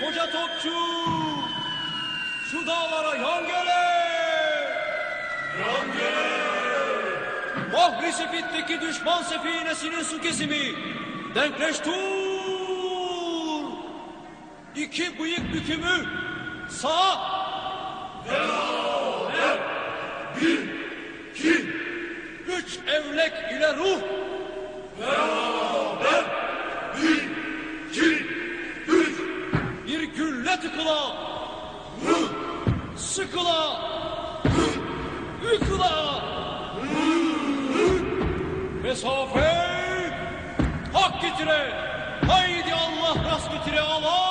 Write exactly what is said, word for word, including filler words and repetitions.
koca topçu, şu dağlara yan gele. Yan gele. Bahri Sepit'teki düşman sefinesinin su kesimi denkleştur. İki bıyık bükümü sağa. Beraber. Bir, iki. Üç evlek ile ruh. Beraber. Bir, iki, üç. Bir gülle tıkıla. Ruh. Sıkıla. Yıkıla. Mesafe hak getire. Haydi Allah rast getire Allah.